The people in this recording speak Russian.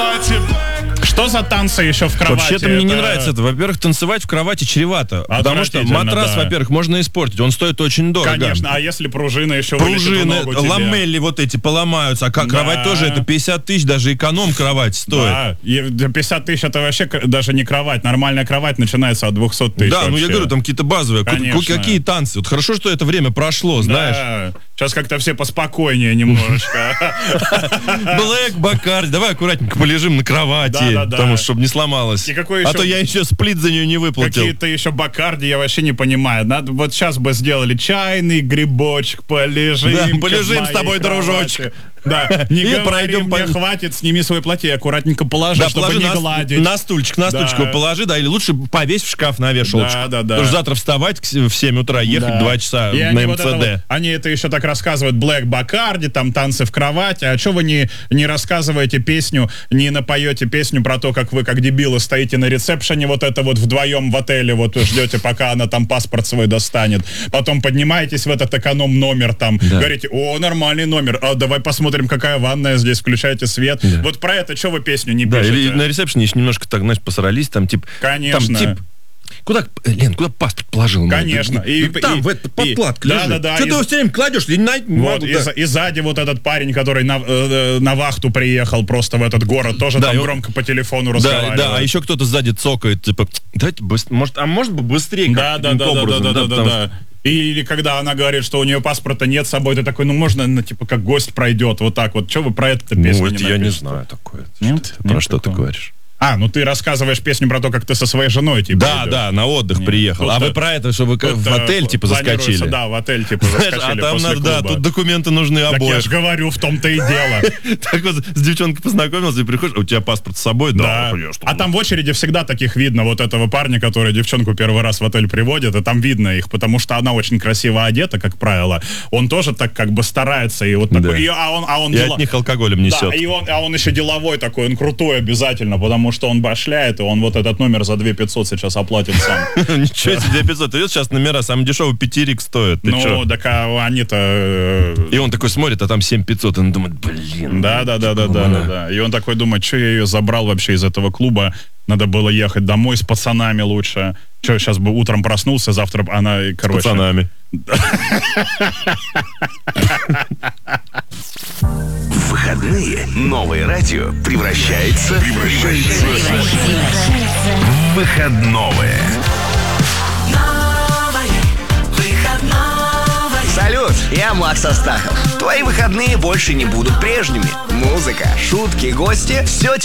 платье. Что за танцы еще в кровати? Вообще-то мне не нравится это. Во-первых, танцевать в кровати чревато. Потому что матрас, во-первых, можно испортить. Он стоит очень дорого. Конечно, а если пружины еще пружины, ламели вот эти поломаются. А кровать тоже, это 50 тысяч, даже эконом-кровать стоит. Да, и 50 тысяч это вообще даже не кровать. Нормальная кровать начинается от 200 тысяч. Да, ну я говорю, там какие-то базовые. Какие танцы? Вот хорошо, что это время прошло, знаешь. Да, сейчас как-то все поспокойнее немножечко. Блэк Бакарди, давай аккуратненько полежим на кровати, потому что, чтобы не сломалось. А то я еще сплит за нее не выплатил. Какие-то еще Бакарди, я вообще не понимаю. Надо, вот сейчас бы сделали чайный грибочек, полежим. Да, полежим с тобой, дружочек. Да, не говори, мне хватит, сними свое платье, аккуратненько положи, чтобы не гладить. На стульчик его положи, да, или лучше повесь в шкаф на вешалочку. Да. Потому что завтра вставать в 7 утра, ехать 2 часа на МЦД. Они это еще так рассказывают, Блэк Бакарди, там танцы в кровати, а что вы не рассказываете песню, не напоете песню про то, как вы, как дебилы, стоите на ресепшене вот это вот вдвоем в отеле, вот ждете, пока она там паспорт свой достанет, потом поднимаетесь в этот эконом-номер там, говорите, о, нормальный номер, а давай посмотрим, какая ванная здесь, включайте свет. Да. Вот про это что вы песню не пишете? Да, или на ресепшене еще немножко так, знаешь, посрались, там, типа... Конечно. Там, типа, куда паспорт положил? Конечно. Там, в этот подплатка лежит. Да. Что ты его все время кладешь? Вот, и сзади вот этот парень, который на вахту приехал просто в этот город, тоже там громко по телефону разговаривает. Да, а еще кто-то сзади цокает, типа, давайте быстрее, может быть, быстрее. Да. Или когда она говорит, что у нее паспорта нет с собой, ты такой, ну можно, типа, как гость пройдет, вот так вот. Что вы про это песню не напишете? Я не знаю такое. Нет? Про что ты говоришь? Ну ты рассказываешь песню про то, как ты со своей женой, типа. Да, на отдых приехал. А вы про это, чтобы в отель, типа, заскочили? Да, в отель, типа, заскочили. А там надо, тут документы нужны обоих. Так я же говорю, в том-то и дело. Так вот, с девчонкой познакомился, и приходишь, у тебя паспорт с собой? Да. А там в очереди всегда таких видно, вот этого парня, который девчонку первый раз в отель приводит, и там видно их, потому что она очень красиво одета, как правило. Он тоже так как бы старается, и вот такой, и от них алкоголем несет. Да, он еще деловой такой, он крутой обязательно, потому что он башляет, и он вот этот номер за 2500 сейчас оплатит сам. Ничего себе, 2500. Видишь, сейчас номера самый дешевый пятерик стоит. Ну, так они-то... И он такой смотрит, а там 7500, и он думает, блин. Да. И он такой думает, что я ее забрал вообще из этого клуба, надо было ехать домой с пацанами лучше. Что, сейчас бы утром проснулся, завтра она, короче... С пацанами. В выходные новое радио превращается в выходное. Салют, я Макс Астахов. Твои выходные больше не будут прежними. Музыка, шутки, гости — все